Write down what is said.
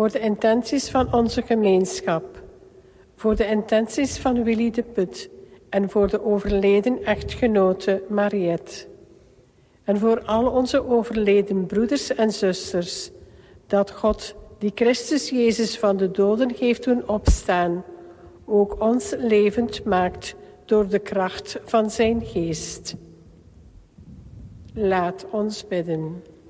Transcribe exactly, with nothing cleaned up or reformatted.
voor de intenties van onze gemeenschap, voor de intenties van Willy de Put en voor de overleden echtgenote Mariette. En voor al onze overleden broeders en zusters, dat God, die Christus Jezus van de doden heeft doen opstaan, ook ons levend maakt door de kracht van zijn geest. Laat ons bidden.